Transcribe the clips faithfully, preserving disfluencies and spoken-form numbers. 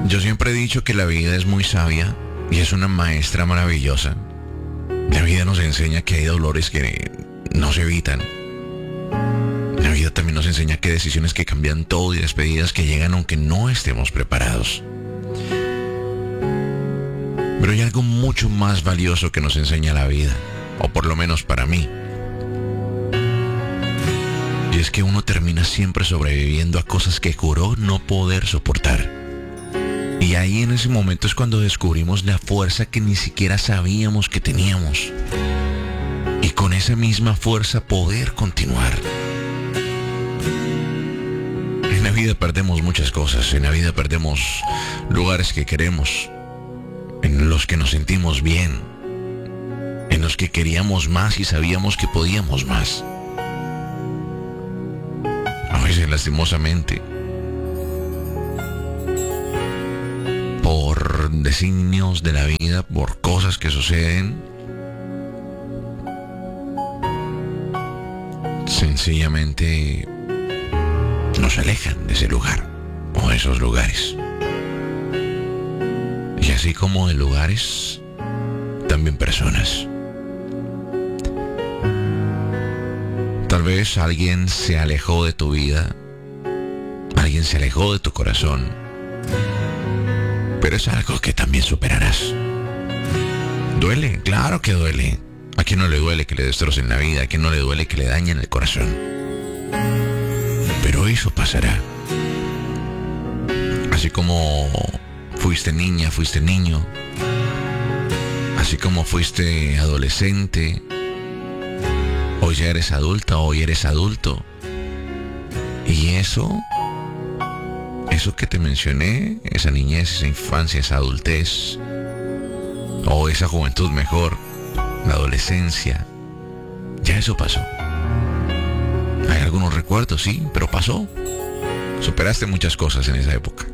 Yo siempre he dicho que la vida es muy sabia y es una maestra maravillosa. La vida nos enseña que hay dolores que no se evitan. La vida también nos enseña que hay decisiones que cambian todo y despedidas que llegan aunque no estemos preparados. Pero hay algo mucho más valioso que nos enseña la vida, o por lo menos para mí. Y es que uno termina siempre sobreviviendo a cosas que juró no poder soportar. Y ahí en ese momento es cuando descubrimos la fuerza que ni siquiera sabíamos que teníamos. Y con esa misma fuerza poder continuar. En la vida perdemos muchas cosas. En la vida perdemos lugares que queremos, en los que nos sentimos bien, en los que queríamos más y sabíamos que podíamos más. A veces, lastimosamente, por designios de la vida, por cosas que suceden, sencillamente nos alejan de ese lugar o de esos lugares. Y así como de lugares, también personas. Tal vez alguien se alejó de tu vida, alguien se alejó de tu corazón, pero es algo que también superarás. ¿Duele? Claro que duele. ¿A quién no le duele que le destrocen la vida? ¿A quién no le duele que le dañen el corazón? Pero eso pasará. Así como fuiste niña, fuiste niño, así como fuiste adolescente, hoy ya eres adulta, hoy eres adulto. Y eso, eso que te mencioné, esa niñez, esa infancia, esa adultez, o esa juventud mejor, la adolescencia, ya eso pasó. Hay algunos recuerdos, sí, pero pasó. Superaste muchas cosas en esa época.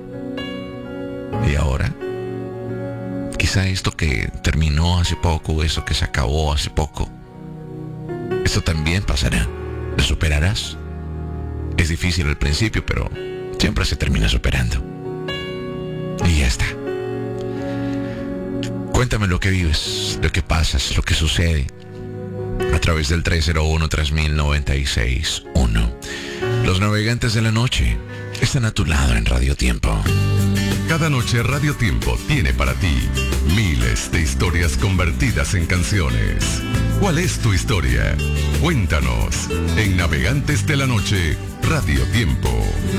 Y ahora, quizá esto que terminó hace poco, eso que se acabó hace poco, esto también pasará. Lo superarás. Es difícil al principio, pero siempre se termina superando. Y ya está. Cuéntame lo que vives, lo que pasas, lo que sucede a través del tres cero uno, tres mil, noventa y seis uno. Los navegantes de la noche están a tu lado en Radio Tiempo. Cada noche Radio Tiempo tiene para ti miles de historias convertidas en canciones. ¿Cuál es tu historia? Cuéntanos en Navegantes de la Noche, Radio Tiempo.